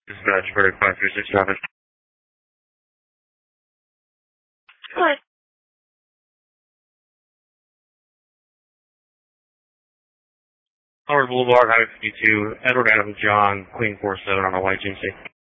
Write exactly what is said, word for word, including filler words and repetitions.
Dispatch for five three six traffic. What? Howard Boulevard, Highway fifty-two, Edward Adams John, Queen four seven on a white G M C.